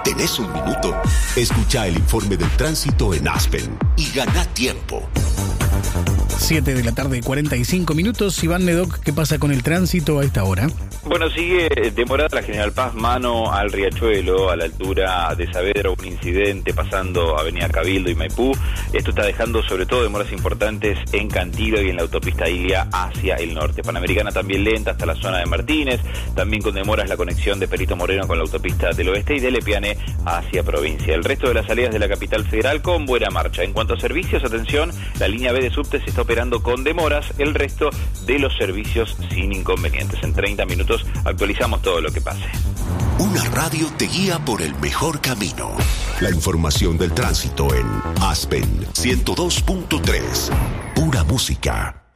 ¿Tenés un minuto? Escucha el informe del tránsito en Aspen y gana tiempo. 7 de la tarde, 45 minutos. Iván Nedoc, ¿qué pasa con el tránsito a esta hora? Bueno, sigue demorada la General Paz, mano al Riachuelo, a la altura de Saavedra, un incidente pasando Avenida Cabildo y Maipú. Esto está dejando sobre todo demoras importantes en Cantilo y en la autopista Ilia hacia el norte. Panamericana también lenta hasta la zona de Martínez, también con demoras la conexión de Perito Moreno con la autopista del oeste y de Lepiane hacia provincia. El resto de las salidas de la capital federal con buena marcha. En cuanto a servicios, atención, la línea B de subte se está operando con demoras, el resto de los servicios sin inconvenientes. En 30 minutos actualizamos todo lo que pase. Una radio te guía por el mejor camino. La información del tránsito en Aspen 102.3. Pura música.